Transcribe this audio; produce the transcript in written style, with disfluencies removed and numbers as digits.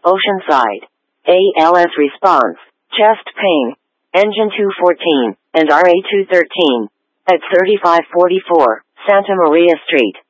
Oceanside. ALS response, chest pain, engine 214, and RA 213. At 3544, Santa Maria Street.